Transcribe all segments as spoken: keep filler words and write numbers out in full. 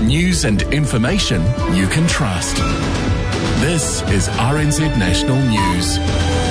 News and information you can trust. This is R N Z National News.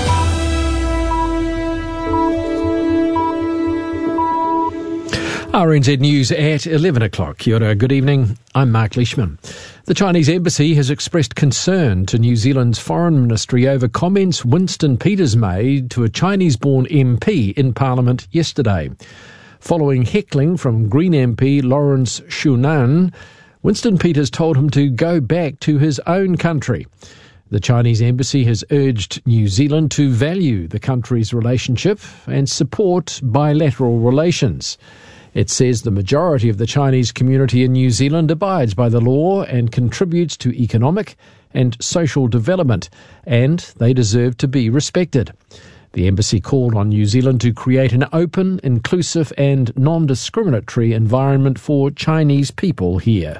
R N Z News at eleven o'clock. Kia ora, good evening. I'm Mark Leishman. The Chinese embassy has expressed concern to New Zealand's foreign ministry over comments Winston Peters made to a Chinese-born M P in Parliament yesterday. Following heckling from Green M P Lawrence Shunan, Winston Peters told him to go back to his own country. The Chinese embassy has urged New Zealand to value the country's relationship and support bilateral relations. It says the majority of the Chinese community in New Zealand abides by the law and contributes to economic and social development, and they deserve to be respected. The embassy called on New Zealand to create an open, inclusive and non-discriminatory environment for Chinese people here.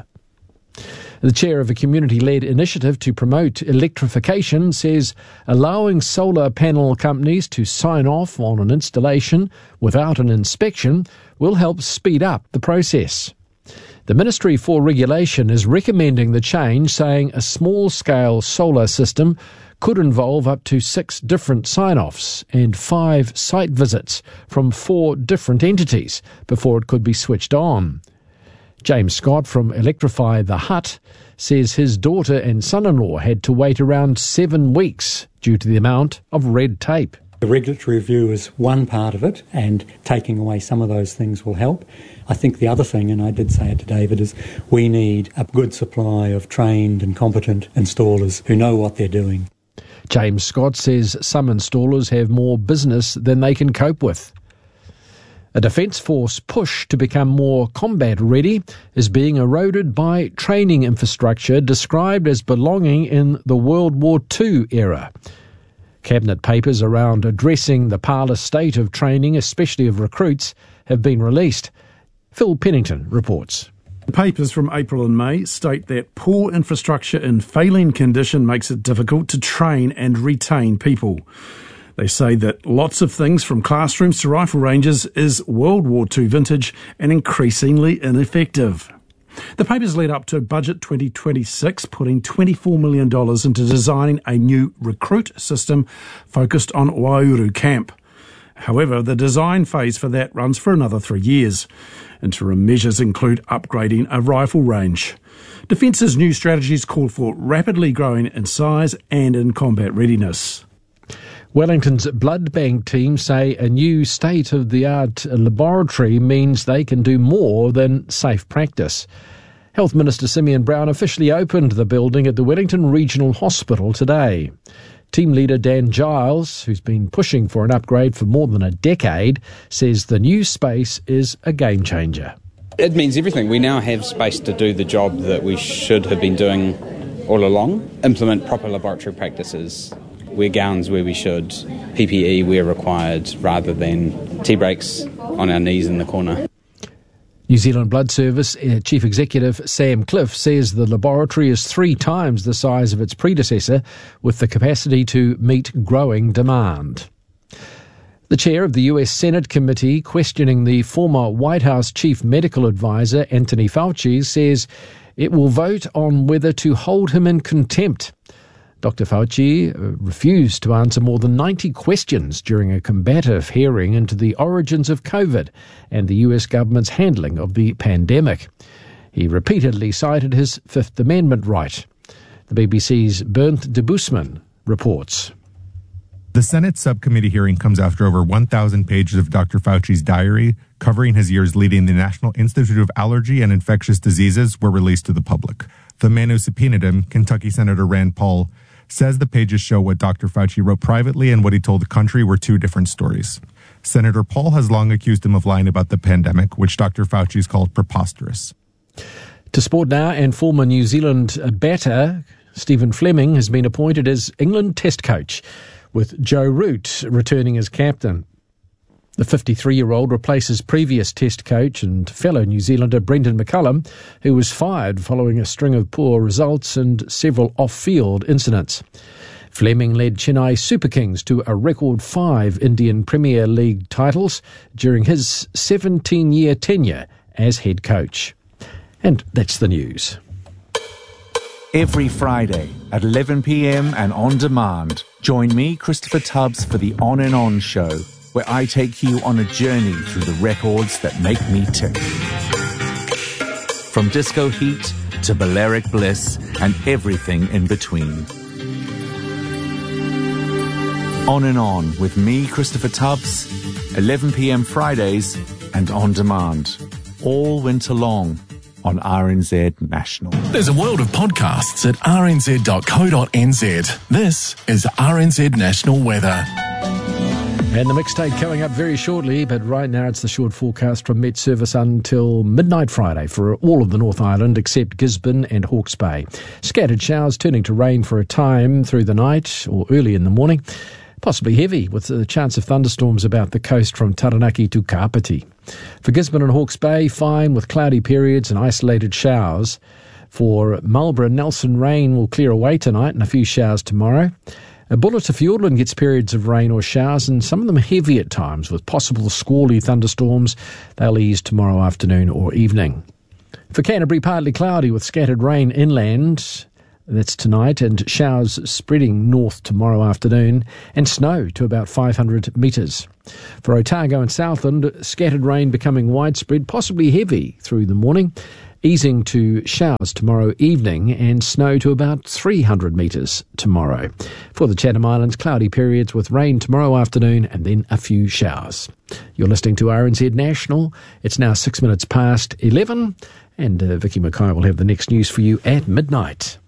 The chair of a community-led initiative to promote electrification says allowing solar panel companies to sign off on an installation without an inspection will help speed up the process. The Ministry for Regulation is recommending the change, saying a small-scale solar system could involve up to six different sign-offs and five site visits from four different entities before it could be switched on. James Scott from Electrify the Hut says his daughter and son-in-law had to wait around seven weeks due to the amount of red tape. The regulatory review is one part of it, and taking away some of those things will help. I think the other thing, and I did say it to David, is we need a good supply of trained and competent installers who know what they're doing. James Scott says some installers have more business than they can cope with. A Defence Force push to become more combat ready is being eroded by training infrastructure described as belonging in the World War Two era. Cabinet papers around addressing the parlous state of training, especially of recruits, have been released. Phil Pennington reports. The papers from April and May state that poor infrastructure in failing condition makes it difficult to train and retain people. They say that lots of things from classrooms to rifle ranges is World War Two vintage and increasingly ineffective. The papers led up to Budget twenty twenty-six, putting twenty-four million dollars into designing a new recruit system focused on Waiouru Camp. However, the design phase for that runs for another three years. Interim measures include upgrading a rifle range. Defence's new strategies call for rapidly growing in size and in combat readiness. Wellington's blood bank team say a new state-of-the-art laboratory means they can do more than safe practice. Health Minister Simeon Brown officially opened the building at the Wellington Regional Hospital today. Team leader Dan Giles, who's been pushing for an upgrade for more than a decade, says the new space is a game-changer. It means everything. We now have space to do the job that we should have been doing all along, implement proper laboratory practices, wear gowns where we should, P P E where required, rather than tea breaks on our knees in the corner. New Zealand Blood Service Chief Executive Sam Cliff says the laboratory is three times the size of its predecessor, with the capacity to meet growing demand. The chair of the U S Senate committee questioning the former White House chief medical advisor Anthony Fauci says it will vote on whether to hold him in contempt. Doctor Fauci refused to answer more than ninety questions during a combative hearing into the origins of COVID and the U S government's handling of the pandemic. He repeatedly cited his Fifth Amendment right. The B B C's Bernd de Boesman reports. The Senate subcommittee hearing comes after over one thousand pages of Doctor Fauci's diary, covering his years leading the National Institute of Allergy and Infectious Diseases, were released to the public. The man who subpoenaed him, Kentucky Senator Rand Paul, says the pages show what Doctor Fauci wrote privately and what he told the country were two different stories. Senator Paul has long accused him of lying about the pandemic, which Doctor Fauci's called preposterous. To sport now, and former New Zealand batter Stephen Fleming has been appointed as England Test coach, with Joe Root returning as captain. The fifty-three-year-old replaces previous Test coach and fellow New Zealander Brendan McCullum, who was fired following a string of poor results and several off-field incidents. Fleming led Chennai Super Kings to a record five Indian Premier League titles during his seventeen-year tenure as head coach. And that's the news. Every Friday at eleven p.m. and on demand, join me, Christopher Tubbs, for the On and On Show, where I take you on a journey through the records that make me tick. From disco heat to Balearic bliss and everything in between. On and On with me, Christopher Tubbs, eleven p.m. Fridays and on demand, all winter long on R N Z National. There's a world of podcasts at r n z dot co dot n z. This is R N Z National Weather. And the mixtape coming up very shortly, but right now it's the short forecast from Met Service until midnight Friday for all of the North Island except Gisborne and Hawke's Bay. Scattered showers turning to rain for a time through the night or early in the morning. Possibly heavy, with a chance of thunderstorms about the coast from Taranaki to Kapiti. For Gisborne and Hawke's Bay, fine with cloudy periods and isolated showers. For Marlborough, Nelson, rain will clear away tonight and a few showers tomorrow. Bulla to Fiordland gets periods of rain or showers, and some of them heavy at times, with possible squally thunderstorms. They'll ease tomorrow afternoon or evening. For Canterbury, partly cloudy with scattered rain inland. That's tonight, and showers spreading north tomorrow afternoon, and snow to about five hundred metres. For Otago and Southland, scattered rain becoming widespread, possibly heavy through the morning, easing to showers tomorrow evening, and snow to about three hundred metres tomorrow. For the Chatham Islands, cloudy periods with rain tomorrow afternoon, and then a few showers. You're listening to R N Z National. It's now six minutes past eleven, and uh, Vicky Mackay will have the next news for you at midnight.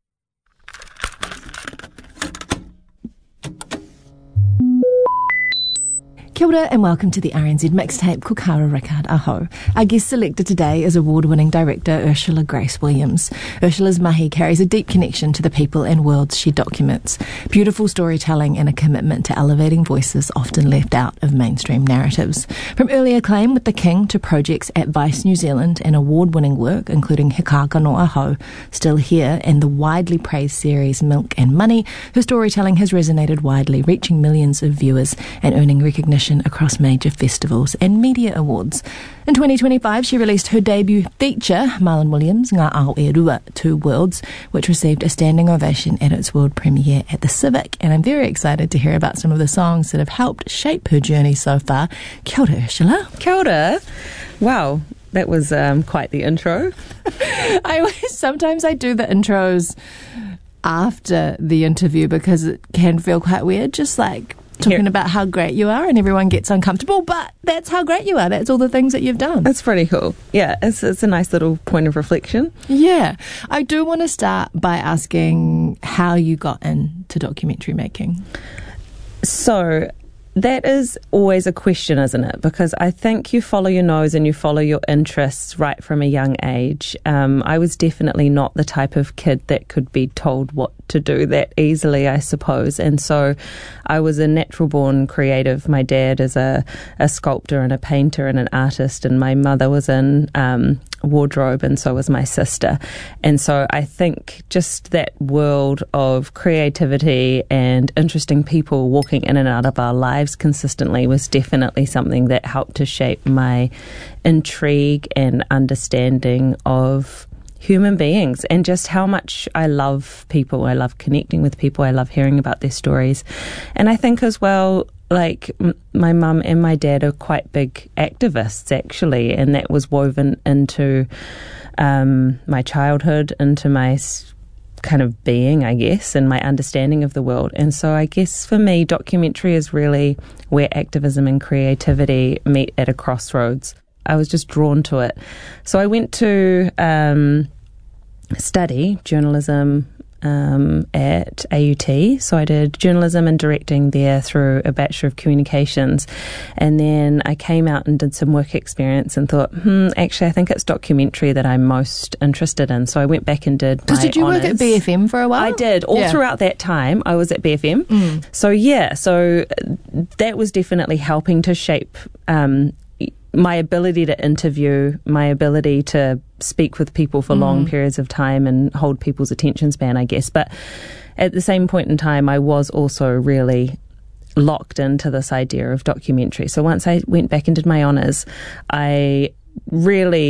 Kia ora and welcome to the R N Z Mixtape Ko Kara Ricard Aho. Our guest selected today is award-winning director Ursula Grace Williams. Ursula's mahi carries a deep connection to the people and worlds she documents. Beautiful storytelling and a commitment to elevating voices often left out of mainstream narratives. From early acclaim with The King to projects at Vice New Zealand and award-winning work including Hikaka no Aho, Still Here, and the widely praised series Milk and Money, her storytelling has resonated widely, reaching millions of viewers and earning recognition across major festivals and media awards. In twenty twenty-five, she released her debut feature, Marlon Williams' Ngā Ao e Rua, Two Worlds, which received a standing ovation at its world premiere at the Civic. And I'm very excited to hear about some of the songs that have helped shape her journey so far. Kia ora, Ursula. Kia ora. Wow, that was um, quite the intro. I always, sometimes I do the intros after the interview because it can feel quite weird, just like talking Here. about how great you are, and everyone gets uncomfortable, but that's how great you are. That's all the things that you've done. That's pretty cool. Yeah, it's, it's a nice little point of reflection. Yeah. I do want to start by asking how you got into documentary making. So that is always a question, isn't it? Because I think you follow your nose and you follow your interests right from a young age. Um, I was definitely not the type of kid that could be told what to do that easily, I suppose. And so I was a natural born creative. My dad is a, a sculptor and a painter and an artist, and my mother was in um, wardrobe, and so was my sister. And so I think just that world of creativity and interesting people walking in and out of our lives consistently was definitely something that helped to shape my intrigue and understanding of human beings and just how much I love people. I love connecting with people. I love hearing about their stories. And I think as well, like m- my mum and my dad are quite big activists actually, and that was woven into um, my childhood, into my s- kind of being, I guess, and my understanding of the world. And so I guess for me, documentary is really where activism and creativity meet at a crossroads. I was just drawn to it. So I went to um, study journalism um, at A U T. So I did journalism and directing there through a Bachelor of Communications. And then I came out and did some work experience and thought, hmm, actually, I think it's documentary that I'm most interested in. So I went back and did my Because did you honours. work at B F M for a while? I did. All yeah. throughout that time, I was at B F M. Mm. So yeah, so that was definitely helping to shape um my ability to interview, my ability to speak with people for mm. long periods of time and hold people's attention span, I guess. But at the same point in time, I was also really locked into this idea of documentary. So once I went back and did my honours, I really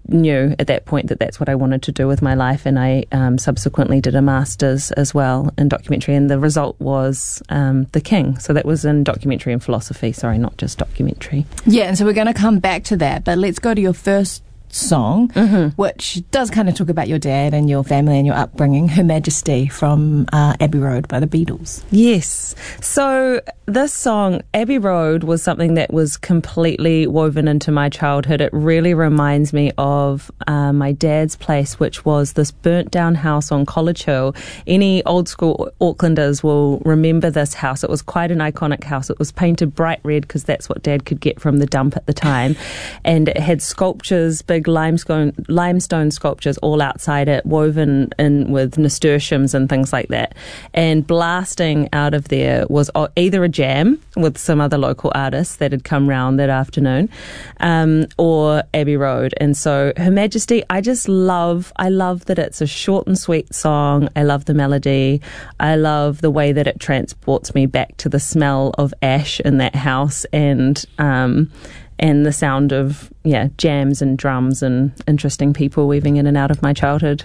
knew at that point that that's what I wanted to do with my life, and I um, subsequently did a master's as well in documentary, and the result was um, The King. So that was in documentary and philosophy, sorry, not just documentary. Yeah, and so we're going to come back to that, but let's go to your first song, mm-hmm. which does kind of talk about your dad and your family and your upbringing, Her Majesty from uh, Abbey Road by the Beatles. Yes. So this song, Abbey Road, was something that was completely woven into my childhood. It really reminds me of uh, my dad's place, which was this burnt down house on College Hill. Any old school Aucklanders will remember this house. It was quite an iconic house. It was painted bright red because that's what Dad could get from the dump at the time. And it had sculptures, big limestone limestone sculptures all outside it, woven in with nasturtiums and things like that. And blasting out of there was either a jam with some other local artists that had come round that afternoon, um, or Abbey Road. And so Her Majesty, I just love, I love that it's a short and sweet song. I love the melody. I love the way that it transports me back to the smell of ash in that house, and um, and the sound of, yeah, jams and drums and interesting people weaving in and out of my childhood.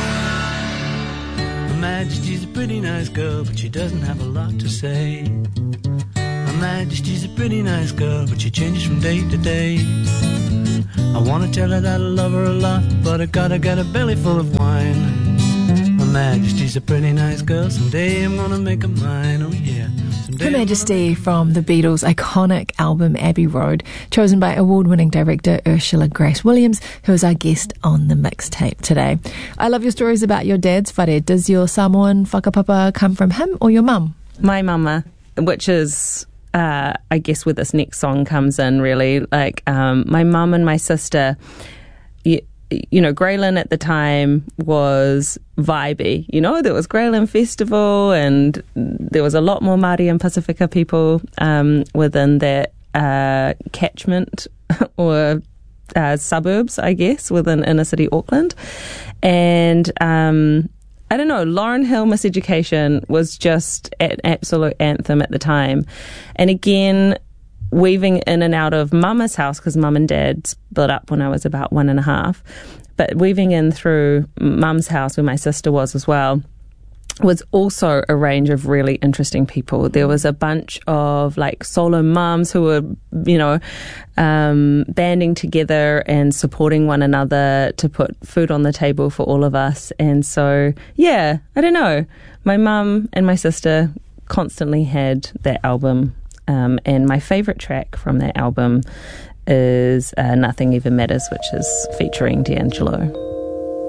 Her Majesty's a pretty nice girl, but she doesn't have a lot to say. Her Majesty's a pretty nice girl, but she changes from day to day. I want to tell her that I love her a lot, but I gotta get a belly full of wine. Her Majesty's a pretty nice girl, someday I'm gonna make her mine, oh yeah. Her Majesty from the Beatles' iconic album Abbey Road, chosen by award-winning director Ursula Grace Williams, who is our guest on the mixtape today. I love your stories about your dad's whare. Does your Samoan whakapapa come from him or your mum? My mama, which is, uh, I guess, where this next song comes in, really. Like, um, my mum and my sister... You, You know, Greyland at the time was vibey. You know, there was Greyland Festival, and there was a lot more Māori and Pacifica people um, within that uh, catchment or uh, suburbs, I guess, within inner city Auckland. And um, I don't know, Lauryn Hill Miseducation was just an absolute anthem at the time. And again, weaving in and out of Mama's house, because Mum and Dad split up when I was about one and a half, but weaving in through Mum's house, where my sister was as well, was also a range of really interesting people. There was a bunch of like solo mums who were, you know, um, banding together and supporting one another to put food on the table for all of us. And so, yeah, I don't know. My mum and my sister constantly had that album. Um, and my favourite track from that album is uh, Nothing Ever Matters, which is featuring D'Angelo.